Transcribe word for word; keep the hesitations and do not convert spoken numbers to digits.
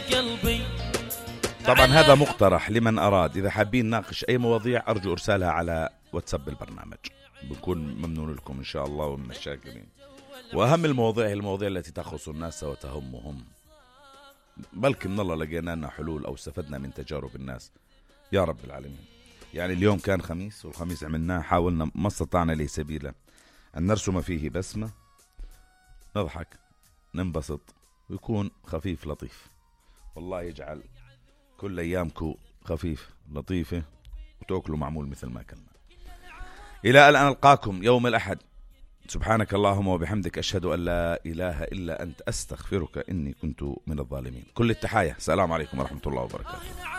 قلبي. طبعا هذا مقترح لمن أراد، إذا حابين ناقش أي مواضيع أرجو إرسالها على واتساب البرنامج، بنكون ممنون لكم إن شاء الله ومن الشاكرين. وأهم المواضيع هي المواضيع التي تخص الناس وتهمهم، بلكي من الله لقينا لنا حلول أو استفدنا من تجارب الناس يا رب العالمين. يعني اليوم كان خميس، والخميس عملناه حاولنا ما استطعنا لي سبيلا أن نرسم فيه بسمة، نضحك ننبسط ويكون خفيف لطيف. والله يجعل كل أيامكم خفيف لطيفة وتأكلوا معمول مثل ما كنا. إلى أن ألقاكم يوم الأحد، سبحانك اللهم وبحمدك أشهد أن لا إله إلا أنت أستغفرك إني كنت من الظالمين. كل التحايا، السلام عليكم ورحمة الله وبركاته.